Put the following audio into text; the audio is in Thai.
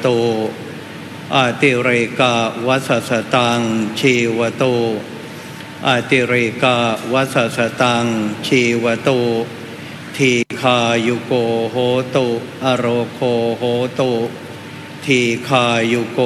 โตอาติเรกาวัสสตังชีวโตอาติเรกาวัสสตังชีวโตทีคายุโกโหตุอโรโคโหตุทีคายุโก